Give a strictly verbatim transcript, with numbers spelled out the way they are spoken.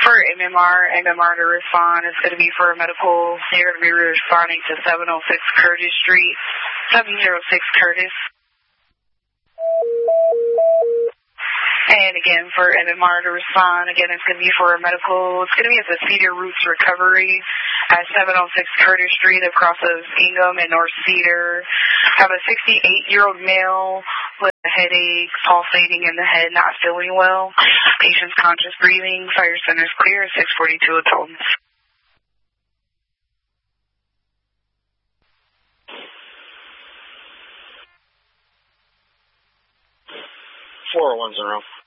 For M M R, M M R to respond is going to be for a medical. You're going to be responding to seven oh six Curtis Street, seven oh six Curtis. And again, for M M R to respond, again, it's going to be for a medical. It's going to be at the Cedar Roots Recovery at seven oh six Curtis Street across of Ingham and North Cedar. Have a sixty-eight-year-old male with a headache, pulsating in the head, not feeling well. Patient's conscious breathing. Fire center's clear, six forty-two adults. four oh one zero.